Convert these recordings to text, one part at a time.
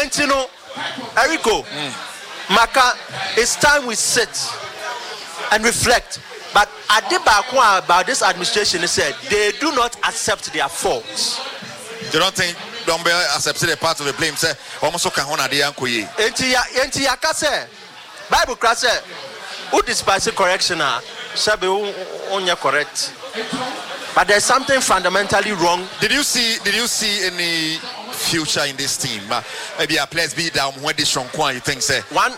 Entino, Eriko, Maka, it's time we sit and reflect. But Adibakwa about this administration said they do not accept their faults. They don't think Dombe accepted a part of the blame. Say, almost Kahona de Yankoye. Enti Yakase, Bible class, who despise correction, Sabe onya correct. But there's something fundamentally wrong. Did you see any future in this team? Maybe a players be down when this strong you think say one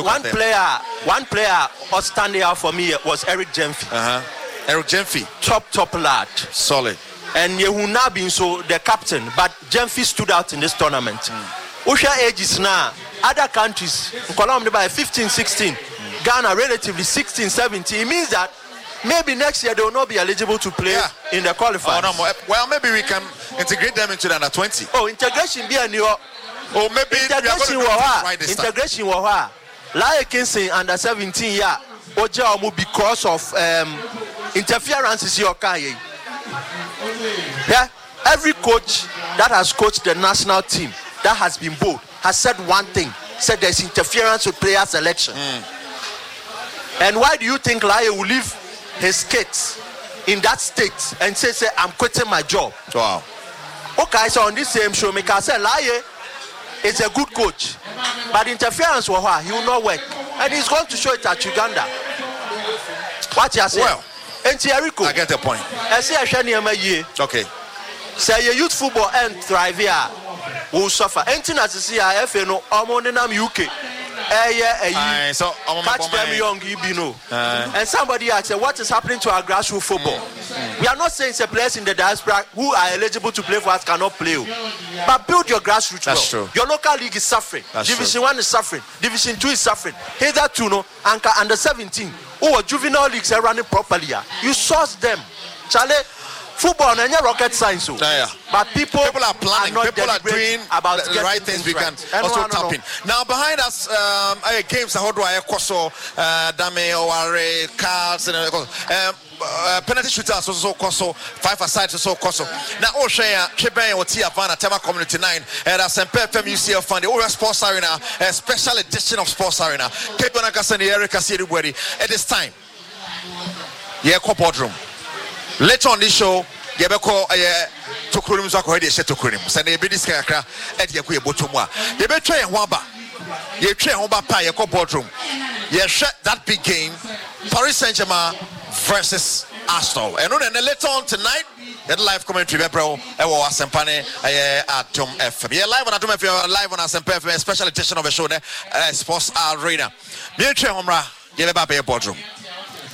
player outstanding out for me was Eric Jemfi. Eric Jemfi, top lad, solid. And Yehuna been so the captain, but Jemfi stood out in this tournament. Usha ages now, other countries, Colombia by 15, 16, Ghana relatively 16, 17. It means that maybe next year they will not be eligible to play in the qualifiers. Oh, no, well, maybe we can integrate them into the under 20. Oh, integration be a new. Oh, maybe integration integration was Laie Kingston under 17 year. Oja because of interferences your kaye. Yeah, every coach that has coached the national team that has been bold has said one thing. Said there's interference with player selection. And why do you think Laie will leave his kids in that state and say I'm quitting my job? Wow. Okay, so on this same show, Mika said Laie is a good coach, but interference with her, he will not work, and he's going to show it at Uganda. What you say? Well, I get the point. I say okay. Say your youth football and thrive here will suffer. Anything as you see, FNO, UK. So catch them young, you know. And somebody asked, what is happening to our grassroots football? We are not saying it's a players in the diaspora who are eligible to play for us cannot play. But build your grassroots. That's true. Your local league is suffering. That's Division 1 is suffering. Division 2 is suffering. Hitherto, no, Anchor under 17. Oh, juvenile leagues are running properly. You source them. Charlie, football and rocket science. But people are planning, people are doing about the right things we can also tap in. Now behind us, games how do I koso Dame or cards and penalty shooters also koso 5-a-side so koso. Now Oshaya Cheben or Tia Vanna Tema Community 9 and Semper FM UCL Fund, the Ora Sports Arena, a special edition of Sports Arena. Cape Bonagas and the Erica Siribueri at this time. Yeah, boardroom. Later on this show, Yabeko Tokurim Zako Hedia Shetokurim, Sunday Bidis Kakra, at Yaku Botumwa. Yabetray and Wamba, ye train Wamba Pie, Yako boardroom. Ye shut that big game, Paris Saint Germain versus Arsenal. And then later on tonight, that live commentary, Bebro, Ewa Sempane, at Tom FM. Yeah, live on Atom FM, live on Asempa FM, special edition of a show there, Sports Arena. Military Homra, Yabeba Boardroom.